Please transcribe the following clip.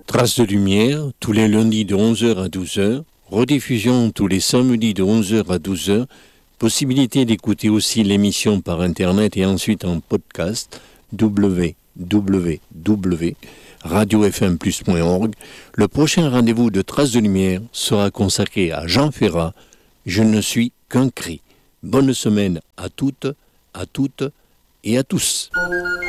Traces de lumière, tous les lundis de 11h à 12h, rediffusion tous les samedis de 11h à 12h, possibilité d'écouter aussi l'émission par Internet et ensuite en podcast, www.radiofmplus.org. Le prochain rendez-vous de Traces de lumière sera consacré à Jean Ferrat. Je ne suis qu'un cri. Bonne semaine à toutes et à tous.